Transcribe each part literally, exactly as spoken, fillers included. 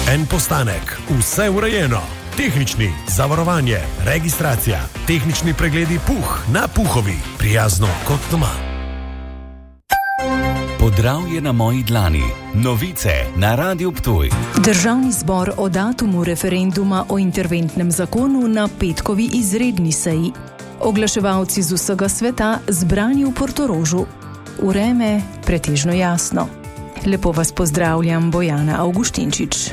En postanek, vse urejeno. Tehnični, zavarovanje, registracija, tehnični pregledi Puh na Puhovi. Prijazno kot doma. Podravje na moji dlani. Novice na Radiu Ptuj. Državni zbor o datumu referenduma o interventnem zakonu na petkovi izredni seji. Oglaševalci z vsega sveta zbrani v Portorožu. Vreme pretežno jasno. Lepo vas pozdravljam, Bojana Avguštinčič.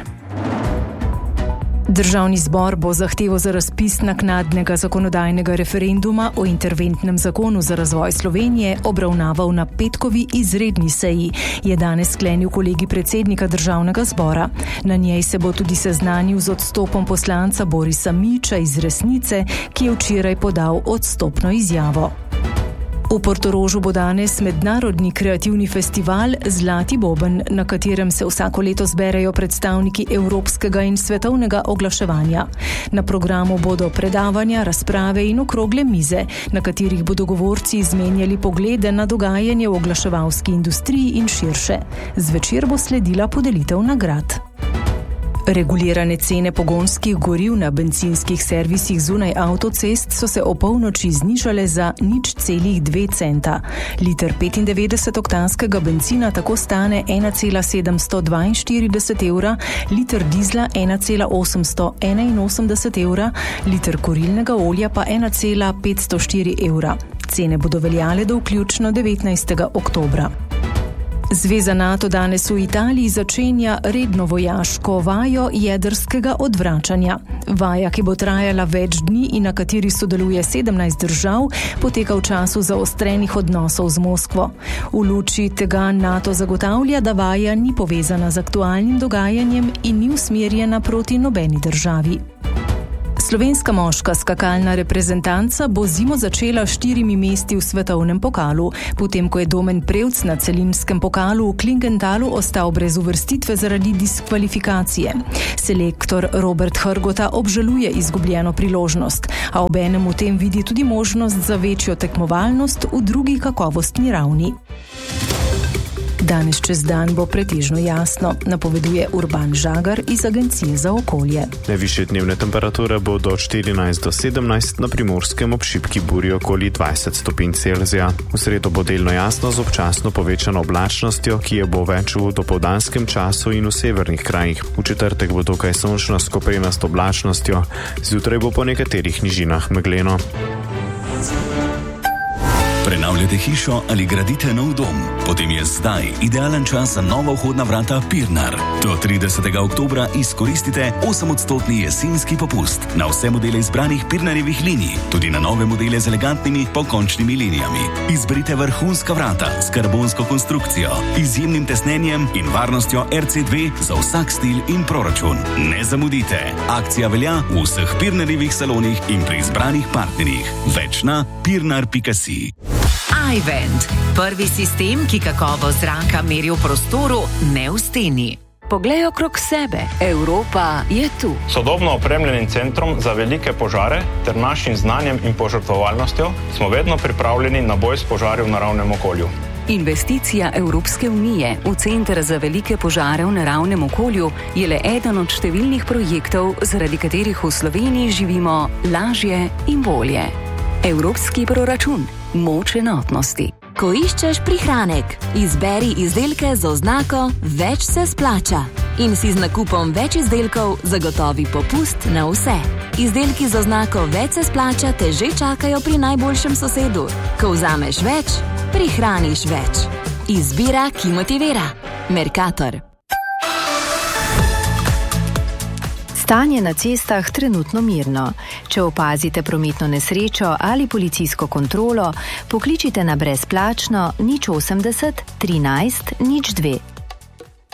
Državni zbor bo zahtevo za razpis naknadnega zakonodajnega referenduma o interventnem zakonu za razvoj Slovenije obravnaval na petkovi izredni seji, je danes sklenil kolegij predsednika Državnega zbora. Na njej se bo tudi seznanil z odstopom poslanca Borisa Miča iz Resnice, ki je včeraj podal odstopno izjavo. V Portorožu bo danes mednarodni kreativni festival Zlati boben, na katerem se vsako leto zberejo predstavniki evropskega in svetovnega oglaševanja. Na programu bodo predavanja, razprave in okrogle mize, na katerih bodo govorci izmenjali poglede na dogajanje v oglaševalski industriji in širše. Zvečer bo sledila podelitev nagrad. Regulirane cene pogonskih goriv na bencinskih servisih zunaj avtocest so se opolnoči znižale za nič celih dve centa. Liter petindevetdesetoktanskega bencina tako stane ena cela sedemsto dvainštirideset evra, liter dizla ena cela osemsto enainosemdeset evra, liter kurilnega olja pa ena cela petsto štiri evra. Cene bodo veljale do vključno devetnajstega oktobra. Zveza NATO danes v Italiji začenja redno vojaško vajo jedrskega odvračanja. Vaja, ki bo trajala več dni in na kateri sodeluje sedemnajst držav, poteka v času zaostrenih odnosov z Moskvo. V luči tega NATO zagotavlja, da vaja ni povezana z aktualnim dogajanjem in ni usmerjena proti nobeni državi. Slovenska moška skakalna reprezentanca bo zimo začela štirimi mesti v svetovnem pokalu, potem ko je Domen Prevc na celinskem pokalu v Klingentalu ostal brez uvrstitve zaradi diskvalifikacije. Selektor Robert Hrgota obžaluje izgubljeno priložnost, a obenem v tem vidi tudi možnost za večjo tekmovalnost v drugi kakovostni ravni. Danes čez dan bo pretežno jasno, napoveduje Urban Žagar iz Agencije za okolje. Najvišje dnevne temperature bodo od štirinajst do sedemnajst, na Primorskem ob šibki burji okoli dvajset stopinj Celzija. V sredo bo delno jasno z občasno povečano oblačnostjo, ki je bo več v dopoldanskem času in v severnih krajih. V četrtek bo dokaj sončno s koprenasto oblačnostjo, zjutraj bo po nekaterih nižinah megleno. Prenavljate hišo ali gradite nov dom? Potem je zdaj idealen čas za nova vhodna vrata Pirnar. Do tridesetega oktobra izkoristite osemodstotni jesenski popust na vse modele izbranih Pirnarjevih linij, tudi na nove modele z elegantnimi pokončnimi linijami. Izberite vrhunska vrata s karbonsko konstrukcijo, izjemnim tesnenjem in varnostjo R C dve za vsak stil in proračun. Ne zamudite! Akcija velja v vseh Pirnarjevih salonih in pri izbranih partnerjih. Več na pirnar pika si. iVent, prvi sistem, ki kakovost zraka meri v prostoru, ne v steni. Poglej okrog sebe, Evropa je tu. Sodobno opremljenim centrom za velike požare ter našim znanjem in požrtvovalnostjo smo vedno pripravljeni na boj s požari v naravnem okolju. Investicija Evropske unije v Center za velike požare v naravnem okolju je le eden od številnih projektov, zaradi katerih v Sloveniji živimo lažje in bolje. Evropski proračun. Moč enotnosti. Ko iščeš prihranek, izberi izdelke z oznako Več se splača in si z nakupom več izdelkov zagotovi popust na vse. Izdelki z oznako Več se splača te že čakajo pri najboljšem sosedu. Ko vzameš več, prihraniš več. Izbira, ki motivira. Mercator. Stanje na cestah trenutno mirno. Če opazite prometno nesrečo ali policijsko kontrolo, pokličite na brezplačno nič osemdeset trinajst nič dve.